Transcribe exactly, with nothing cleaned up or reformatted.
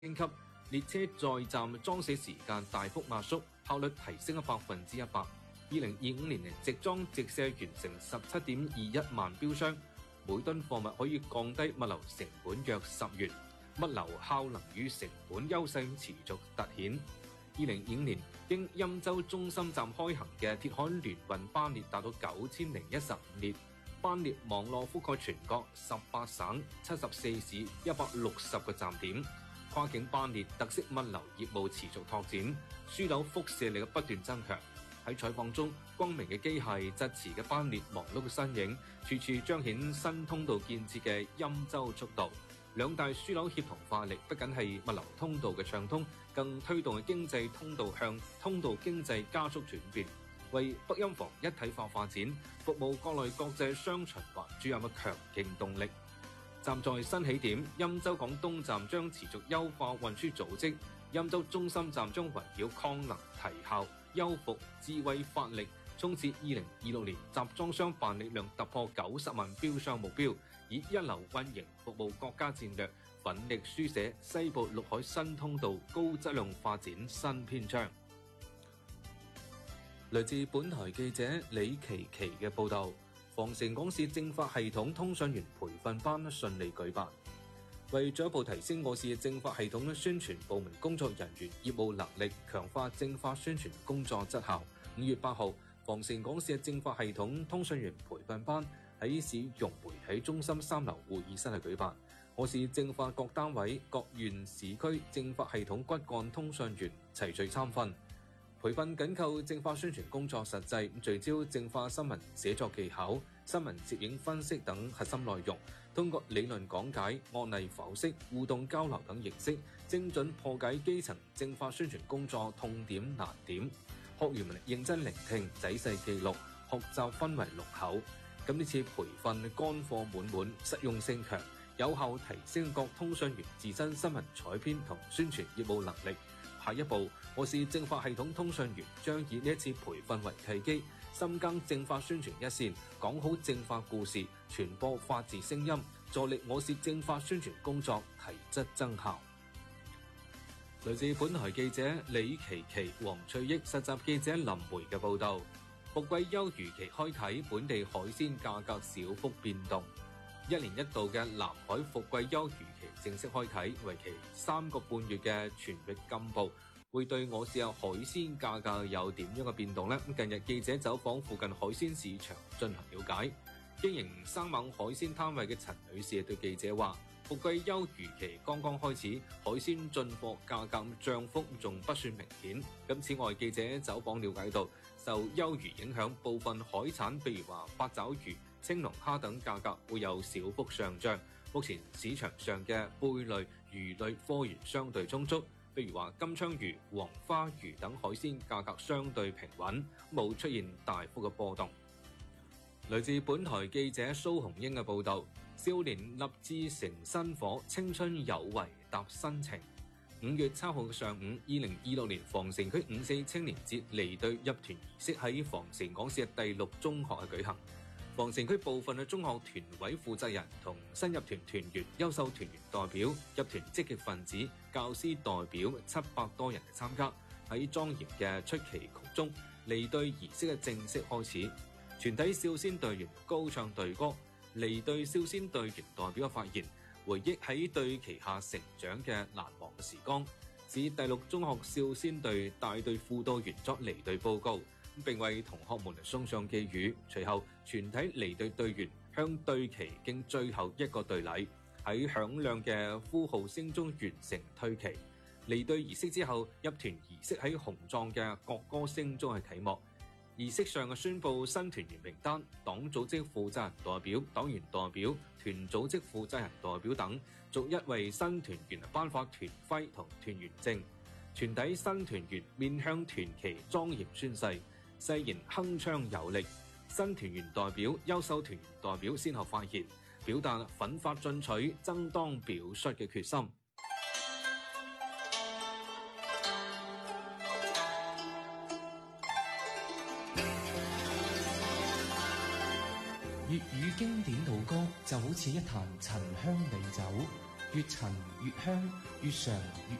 升級，列車在站裝卸時間大幅壓縮，效率提升咗百分之一百。二零二五年直裝直卸完成十七點二一萬標箱，每噸貨物可以降低物流成本約十元，物流效能與成本優勢持續凸顯。二零二五年經欽州中心站開行嘅鐵海聯運班列達到九千零一十五列，班列網絡覆蓋全國十八省、七十四市、一百六十個站點。跨境班列特色物流業務持續拓展，樞紐輻射力不斷增強。喺採訪中，光明嘅機械疾馳嘅班列忙碌嘅身影，處處彰顯新通道建設嘅欽州速度。兩大樞紐協同化力，不僅係物流通道嘅暢通，更推動嘅經濟通道向通道經濟加速轉變，為北欽房一體化發展、服務國內國際雙循環注入嘅強勁動力。站在新起點，欽州港東站將持續優化運輸組織，欽州中心站將圍繞抗能提效、優服、智慧發力，衝刺二零二六年集裝箱辦理量突破九十萬標箱目標，以一流運營服務國家戰略，奮力書寫西部陸海新通道高質量發展新篇章。來自本台記者李琪琪嘅報道。防城港市政法系統通訊員培訓班順利舉辦，為進一步提升我市政法系統宣傳部門工作人員業務能力，強化政法宣傳工作質效。五月八號，防城港市政法系統通訊員培訓班喺市容媒體中心三樓會議室係舉辦，我市政法各單位、各縣市區政法系統骨幹通訊員齊聚參訓。培訓緊扣政法宣傳工作實際，聚焦政法新聞寫作技巧、新聞攝影分析等核心內容，通過理論講解、案例剖析、互動交流等形式，精準破解基層政法宣傳工作痛點難點。學員們認真聆聽、仔細記錄，學習氛圍濃厚。咁呢次培訓乾貨滿滿，實用性強，有效提升各通訊員自身新聞採編同宣傳業務能力。下一步，我市政法系統通訊員將以呢一次培訓為契機，深耕政法宣傳一線，講好政法故事，傳播法治聲音，助力我市政法宣傳工作提質增效。來自本台記者李琪琪、黃翠益、實習記者林梅嘅報道。伏季休漁期開啟，本地海鮮價格小幅變動。一年一度嘅南海伏季休漁期正式開啟，為期三個半月嘅全域禁捕，會對我市嘅海鮮價格有點樣嘅變動呢？近日記者走訪附近海鮮市場進行了解，經營生猛海鮮攤位嘅陳女士對記者話：伏季休漁期剛剛開始，海鮮進貨價格漲幅仲不算明顯。咁此外，記者走訪了解到，受休漁影響，部分海產，譬如話八爪魚、青龍蝦等價格會有小幅上漲。目前市場上嘅貝類、魚類貨源相對充足，譬如話金槍魚、黃花魚等海鮮價格相對平穩，冇出現大幅嘅波動。來自本台記者蘇紅英嘅報道：少年立志成新火，青春有為踏新程。五月七號嘅上午，二零二六年防城區五四青年節離隊入團儀式喺防城港市第六中學嘅舉行。防城區部分嘅中學團委負責人同新入團團員、優秀團員代表、入團積極分子、教師代表七百多人嘅參加。喺莊嚴嘅出奇曲中，離隊儀式嘅正式開始。全體少先隊員高唱隊歌，離隊少先隊員代表嘅發言，回憶喺隊旗下成長嘅難忘嘅時光。指第六中學少先隊帶隊輔導員作離隊報告，並為同學們送上寄語。隨後，全體離隊隊員向隊旗敬最後一個隊禮，喺響亮嘅呼號聲中完成退旗。離隊儀式之後，入團儀式喺雄壯嘅國歌聲中係啟幕。儀式上嘅宣佈新團員名單、黨組織負責人代表、黨員代表、團組織負責人代表等，逐一為新團員頒發團徽同團員證。全體新團員面向團旗莊嚴宣誓，誓言鏗鏘有力。新團員代表、優秀團員代表先後發言，表達奮發進取、爭當表率嘅決心。 粵語經典老歌就好似一壇陳香美酒， 越陳越香，越嘗越